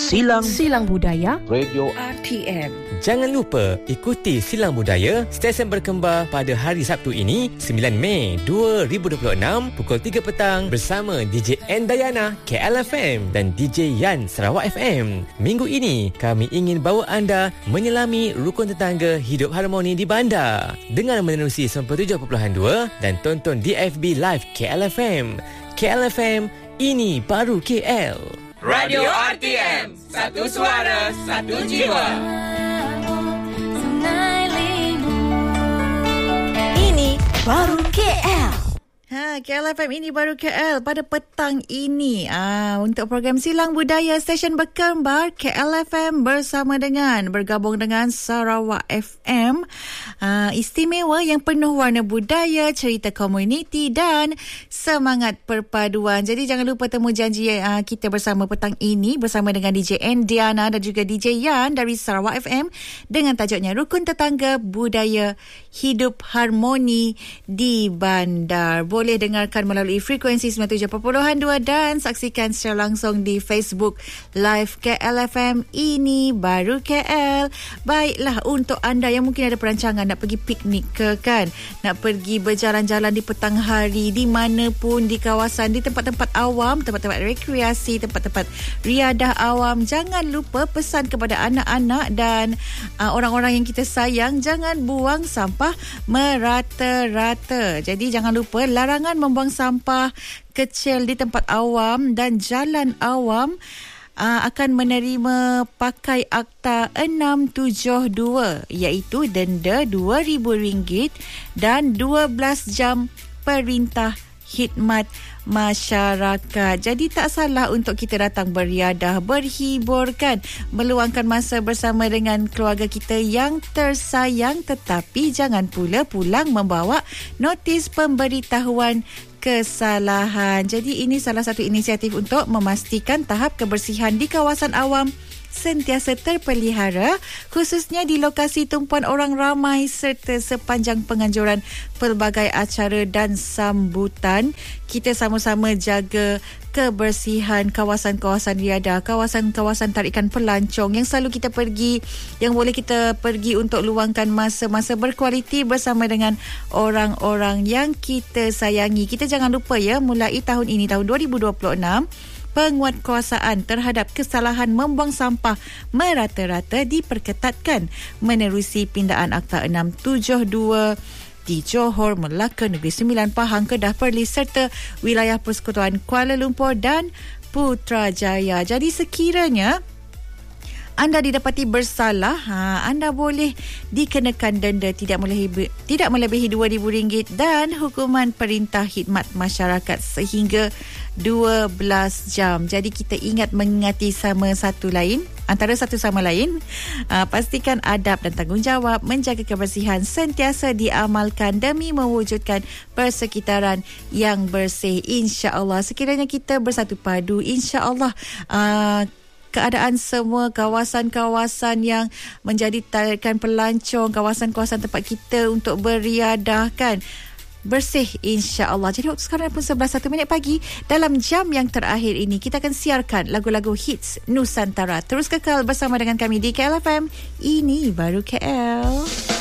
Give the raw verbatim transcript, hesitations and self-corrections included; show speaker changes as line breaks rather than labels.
Silang
Silang Budaya
Radio
R T M.
Jangan lupa ikuti Silang Budaya stesen berkembar pada hari Sabtu ini sembilan Mei dua ribu dua puluh enam pukul tiga petang bersama D J N Dayana K L F M dan D J Yan Sarawak F M. Minggu ini kami ingin bawa anda menyelami rukun tetangga hidup harmoni di bandar dengan menerusi sembilan puluh tujuh perpuluhan dua dan tonton D F B Live K L F M. K L F M, ini baru K L.
Radio R T M, satu suara, satu jiwa.
Ini baru K L.
Ha, K L F M ini baru K L pada petang ini. Ah, untuk program Silang Budaya Stesen Berkembar K L F M bersama dengan bergabung dengan Sarawak F M. Ah, istimewa yang penuh warna budaya, cerita komuniti dan semangat perpaduan. Jadi jangan lupa temu janji ah, kita bersama petang ini bersama dengan D J N Diana dan juga D J Yan dari Sarawak F M dengan tajuknya Rukun Tetangga Budaya Hidup Harmoni di Bandar. Boleh dengarkan melalui frekuensi sembilan puluh tujuh perpuluhan dua dan saksikan secara langsung di Facebook Live K L F M. Ini baru K L. Baiklah, untuk anda yang mungkin ada perancangan nak pergi piknik ke kan, nak pergi berjalan-jalan di petang hari di mana pun di kawasan, di tempat-tempat awam, tempat-tempat rekreasi, tempat-tempat riadah awam, jangan lupa pesan kepada anak-anak dan uh, orang-orang yang kita sayang, jangan buang sampah merata-rata. Jadi jangan lupa larangan membuang sampah kecil di tempat awam dan jalan awam uh, akan menerima pakai Akta enam tujuh dua iaitu denda dua ribu ringgit dan dua belas jam perintah khidmat masyarakat. Jadi tak salah untuk kita datang beriadah, berhibur kan, meluangkan masa bersama dengan keluarga kita yang tersayang, tetapi jangan pula pulang membawa notis pemberitahuan kesalahan. Jadi ini salah satu inisiatif untuk memastikan tahap kebersihan di kawasan awam sentiasa terpelihara, khususnya di lokasi tumpuan orang ramai serta sepanjang penganjuran pelbagai acara dan sambutan. Kita sama-sama jaga kebersihan kawasan-kawasan riadah, kawasan-kawasan tarikan pelancong yang selalu kita pergi, yang boleh kita pergi untuk luangkan masa-masa berkualiti bersama dengan orang-orang yang kita sayangi. Kita jangan lupa ya, mulai tahun ini, tahun dua ribu dua puluh enam, penguatkuasaan terhadap kesalahan membuang sampah merata-rata diperketatkan menerusi pindaan Akta enam tujuh dua di Johor, Melaka, Negeri Sembilan, Pahang, Kedah, Perlis serta wilayah Persekutuan Kuala Lumpur dan Putrajaya. Jadi sekiranya anda didapati bersalah, ha, anda boleh dikenakan denda tidak melebihi, tidak melebihi dua ribu ringgit dan hukuman perintah khidmat masyarakat sehingga dua belas jam. Jadi kita ingat mengingati sama satu lain, antara satu sama lain, uh, pastikan adab dan tanggungjawab menjaga kebersihan sentiasa diamalkan demi mewujudkan persekitaran yang bersih. InsyaAllah, sekiranya kita bersatu padu, insyaAllah uh, keadaan semua kawasan-kawasan yang menjadi tarikan pelancong, kawasan-kawasan tempat kita untuk beriadah kan, bersih insya-Allah. Jadi waktu sekarang pun sebelas satu minit pagi. Dalam jam yang terakhir ini kita akan siarkan lagu-lagu hits Nusantara. Terus kekal bersama dengan kami di K L F M. Ini baru K L.